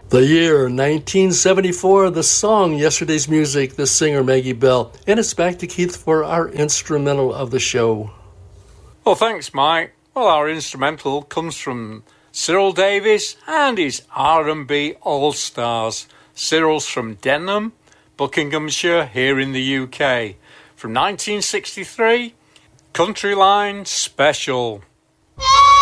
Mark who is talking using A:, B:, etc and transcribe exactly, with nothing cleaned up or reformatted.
A: The year nineteen seventy-four, the song Yesterday's Music, the singer Maggie Bell. And it's back to Keith for our instrumental of the show.
B: Well, thanks, Mike. Well, our instrumental comes from Cyril Davies and his R and B All-Stars. Cyril's from Denham, Buckinghamshire, here in the U K. From nineteen sixty-three, Country Line Special.